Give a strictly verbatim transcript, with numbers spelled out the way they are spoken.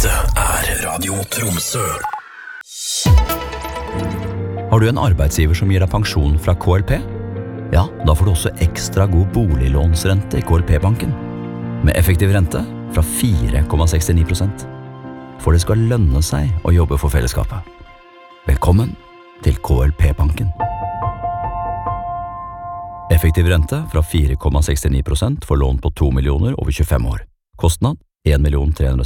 Dette er Radio Tromsø. Har du en arbeidsgiver som gir deg pensjon fra K L P? Ja, da får du også ekstra god boliglånsrente i K L P-banken. Med effektiv rente fra fire komma sekstini prosent. For det skal lønne seg å jobbe for fellesskapet. Velkommen til K L P-banken. Effektiv rente fra fire komma sekstini prosent for lån på to millioner over tjuefem år. Kostnad en million tre hundre